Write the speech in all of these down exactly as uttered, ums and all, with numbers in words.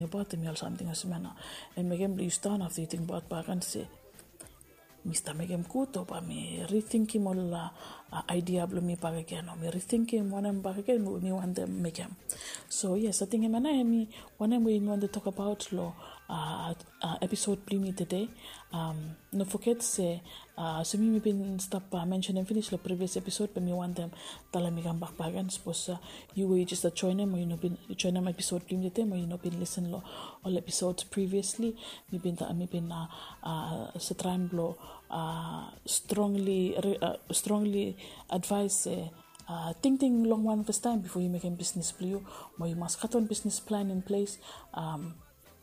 about me or something as mana and megem bli stan after think about bagan say Mister Megem Kuto pa me rethinking all la idea blo mi pagagen no me rethinking one and pagagen me want them megem. So yes, I think emana me one we want to talk about lo uh, uh, episode plimi today. Um, no forget say uh, so me been stop uh, mention and finish the previous episode but me want them tala me gam back bagan suppose uh, you will just uh, join them or you know been join them episode plimi today or you know been listen lo all episodes previously me been ta me been uh, uh, sa tran blo uh, strongly uh, strongly advise uh, uh, think think long one first time before you make a business plan or you must cut on business plan in place. um,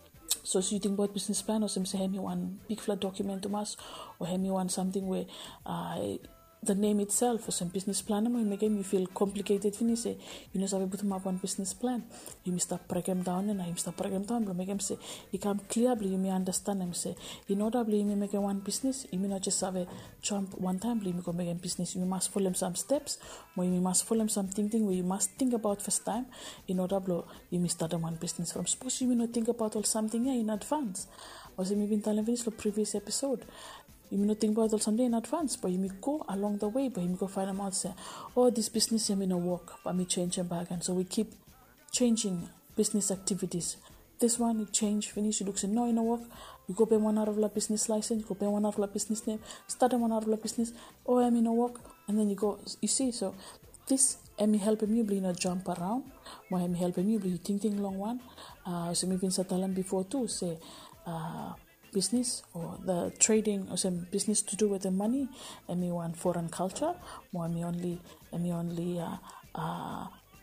So, so you think about business plan or some say me one big flat document to us or me one something where uh, the name itself or some business plan or make you feel complicated when you say you know so put up one business plan you must start break them down and I must start break them down but make them say you come clearly you may understand them say in order you may make one business you may not just have a jump one time you may make a business you must follow them some steps or you must follow them some thinking where you must think about first time in order you may start one business from suppose you may not think about all something yeah, in advance or so maybe in the previous episode you may not think about it someday in advance, but you may go along the way, but you may go find them out say, oh, this business may not work, but me change them back. And so we keep changing business activities. This one, you change, finish, you look, say, no, you know work. You go pay one out of the business license, you go pay one out of the business name, start one out of the business, oh, I may not work. And then you go, you see, so this, I may help you, you not jump around. Why I may help you, you think, think long one. Uh, so maybe in Satalam before too, say, uh, business or the trading or some business to do with the money and me want foreign culture more me only and me only uh, uh,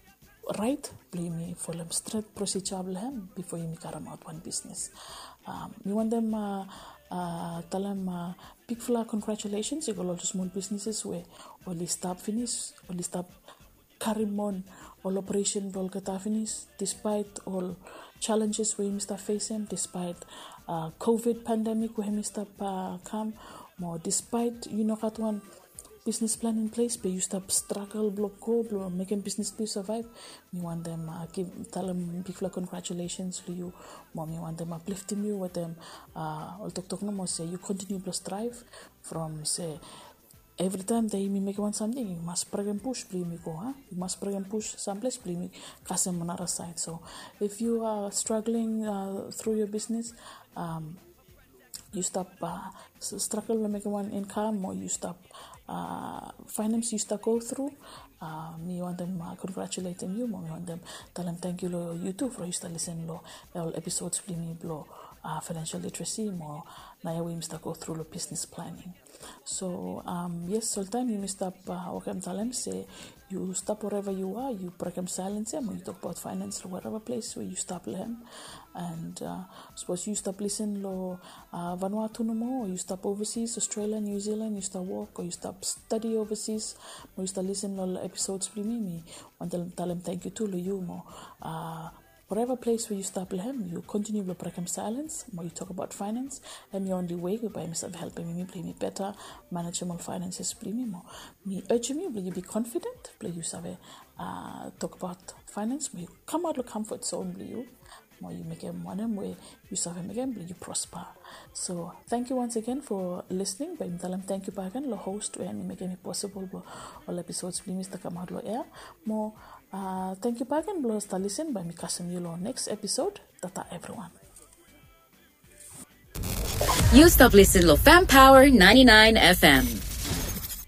right play me for them straight procedure before you make out one business um, you want them uh, uh, tell them uh, big flag congratulations you got a lot of small businesses where only stop finish only stop carry on all operation all kata finish despite all challenges we must face them despite uh, COVID pandemic we must uh, come more despite you know got one business plan in place but you stop struggle block go block making business to survive me want them uh, give tell them big flag congratulations for you more me want them uplifting you with them uh, all talk talk no more say you continue to strive from say every time that you make one something, you must pray and push, please me go, huh? You must pray and push someplace, please me cast them on another side. So if you are struggling uh, through your business, um, you stop uh, struggle to make one income or you stop uh, finance you start go through. Uh, me want them uh, congratulate them you, me want them tell them thank you lo you too for you start listen lo all episodes please me blow uh, financial literacy more now we must go through the business planning. So um, yes, sometimes you must stop uh, okay, tell them say you stop wherever you are, you break them silence them, or you talk about finance or whatever place where you stop them, and uh, suppose you stop listen lo uh, Vanuatu no more, or you stop overseas, Australia, New Zealand, you stop work, or you stop study overseas, or you start listen lo episodes please me, want to tell them thank you to lo you more. Uh, Whatever place where you stop him, you continue to break him silence, more you talk about finance, and your only way by myself helping me play me better, manage my finances, play me more. Me urge me, will you be confident, play you save uh talk about finance, you come out of comfort zone, play you, more you make him one way, you save him again, play you prosper. So thank you once again for listening. By tell him thank you back again, the host and make it possible all episodes please to come out lo air. More Uh, thank you back and blow to listen by me Kasim Yulo next episode. Tata everyone. You stop listening to Fam Power ninety-nine F M.